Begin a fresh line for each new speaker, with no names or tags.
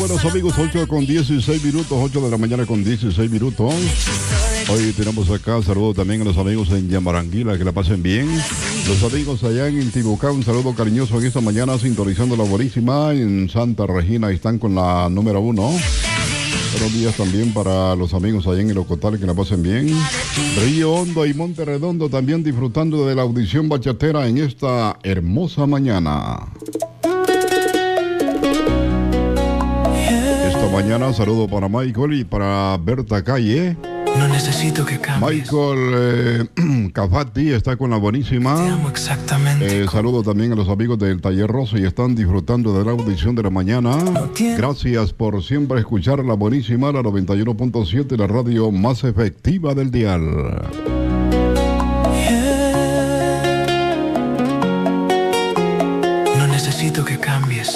Buenos amigos, 8 con 16 minutos, 8 de la mañana con 16 minutos. Hoy tenemos acá, saludo también a los amigos en Yamaranguila, que la pasen bien. Los amigos allá en Intibucá, un saludo cariñoso en esta mañana, sintonizando la buenísima. En Santa Regina están con la número 1. Buenos días también para los amigos allá en el Ocotal, que la pasen bien. Río Hondo y Monte Redondo también disfrutando de la audición bachatera en esta hermosa mañana. Esta mañana saludo para Michael y para Berta Calle.
No necesito que cambies.
Michael Cafati está con la buenísima.
Te amo exactamente.
Saludo también a los amigos del Taller Rosa y están disfrutando de la audición de la mañana. Gracias por siempre escuchar la buenísima, la 91.7, la radio más efectiva del dial.
No necesito que cambies.